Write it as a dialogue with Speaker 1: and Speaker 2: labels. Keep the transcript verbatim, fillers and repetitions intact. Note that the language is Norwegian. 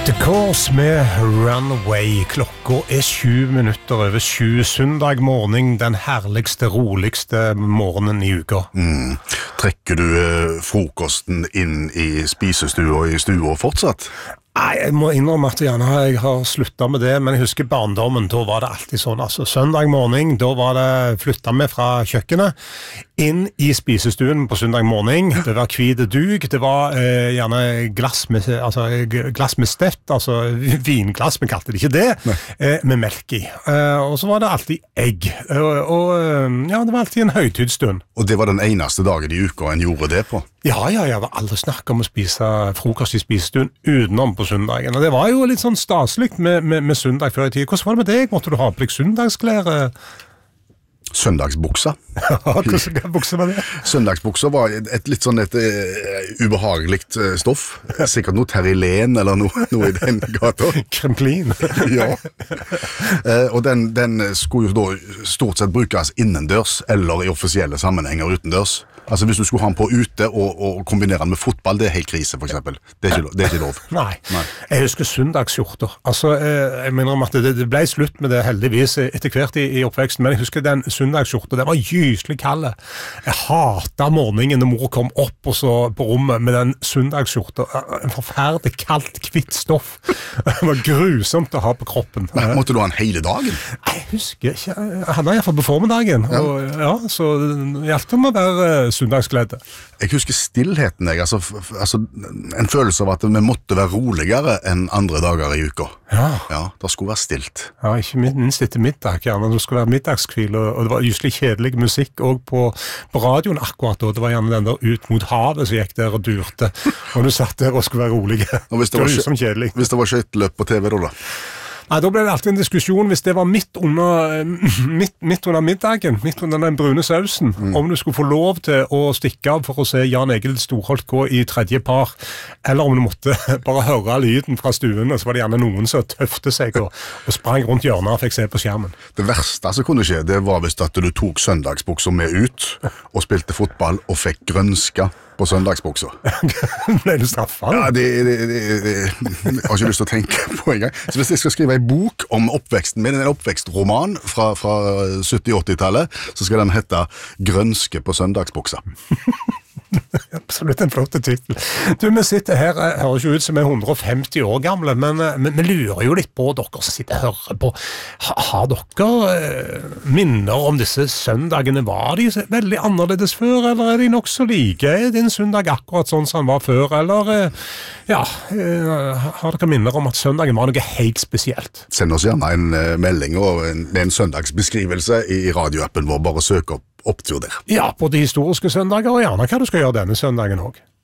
Speaker 1: The Course med Runaway. Klokka er sju minutter over sju. Søndag morgen, den herligste, roligste morgenen i uka.
Speaker 2: Mm. Trekker du eh, frokosten inn i spisestua i stua fortsatt?
Speaker 1: Nei, jeg må innrømme at gjerne jeg har sluttet med det, men jeg husker barndommen, da var det alltid sånn, altså søndag morgen, da var det flyttet med fra kjøkkenet, inn i spisestuen på søndag morgen, det var hvite dug, det var eh, gjerne glass med, altså, glass med stett, altså vinglass, men kalte det ikke det, eh, med melk i. Eh, og så var det alltid egg, og, og ja, det var alltid en høytidsstund.
Speaker 2: Og det var den eneste dagen i uka en gjorde det på?
Speaker 1: Ja, ja, jeg var aldri snakket om å spise frokost i spisestuen utenom på søndagen. Og det var jo litt sånn staselig med, med, med søndag før i tid. Hvordan var det med deg? Måtte du ha på deg søndagsklær?
Speaker 2: Søndagsbuksa.
Speaker 1: Ja, hvordan buksa var det?
Speaker 2: Søndagsbuksa var et, et litt sånn et uh, ubehagelig uh, stoff. Sikkert noe terrilen eller noe, noe i den gata.
Speaker 1: Kremplin.
Speaker 2: Ja. Uh, og den, den skulle jo da stort sett brukes innendørs eller i offisielle sammenhenger utendørs. Altså hvis du skulle ha den på ute og, og kombinere den med fotball, det er helt krise for eksempel. Det er ikke, det er ikke lov.
Speaker 1: Nei. Nei, jeg husker søndagsskjorter. Altså, jeg mener om at det, det ble slutt med det heldigvis etter hvert i, i oppveksten, men jeg husker den søndagsskjorter, den var gyselig kalde. Jeg hatet morgenen når mor kom opp og så på rommet med den søndagsskjorter. En forferdelig kaldt, kvitt stoff. Det var grusomt å ha på kroppen.
Speaker 2: Men måtte du ha den hele dagen?
Speaker 1: Jeg husker ikke. Jeg hadde den i hvert fall på formiddagen. Ja. Og, ja, så det gjaldt om å være søndagsglede.
Speaker 2: Jeg husker stillheten, jeg. Altså, f- altså, en følelse av at vi måtte være roligere enn andre dager i uka.
Speaker 1: Ja.
Speaker 2: Ja, det skulle være stilt.
Speaker 1: Ja, ikke minst etter middag, gjerne. Det skulle være middagskvil, og, og det var gyselig kjedelig musikk også på, på radioen akkurat da. Det var gjerne den der ut mot havet som gikk der og durte. Og du satt der og skulle være rolig.
Speaker 2: Og hvis det var,
Speaker 1: Grusomt kjedelig.
Speaker 2: hvis det var skøyteløp på T V da, da?
Speaker 1: Nei, da ble det alltid en diskusjon hvis det var midt under, midt, midt under middagen, midt under den brune sausen, mm. om du skulle få lov til å stikke av for å se Jan Egil Storholt gå i tredje par, eller om du måtte bare høre lyden fra stuen, og så var det gjerne noen som tøfte seg og, og sprang rundt hjørnet og fikk se på skjermen.
Speaker 2: Det verste som kunne skje, det var hvis at du tok søndagsbukser med ut, og spilte fotball og fikk grønska på søndagsbukser.
Speaker 1: Ble du straffet?
Speaker 2: Ja, det, det, det, det jeg har ikke lyst til å tenke på en gang. Så hvis jeg skal skrive en bok om oppveksten min, en oppvekstroman fra, fra sytti-åtti-tallet, så skal den hette Grønske på søndagsbukser.
Speaker 1: Absolutt en flott titel. Du, vi sitter her, høres jo ut som er hundre og femti år gamle, men, men vi lurer jo litt på dere som sitter og hører på. Ha, har dere eh, minner om disse søndagene? Var de veldig annerledes før, eller er de nok så like? Er din søndag akkurat sånn som den var før, eller eh, ja, eh, har dere minner om at søndagen var noe helt spesielt?
Speaker 2: Send oss gjerne en uh, melding og en, en søndagsbeskrivelse i radioappen vår, bare søk opp opptur der.
Speaker 1: Ja, på de historiske søndager, og gjerne hva du skal gjøre denne søndagen også.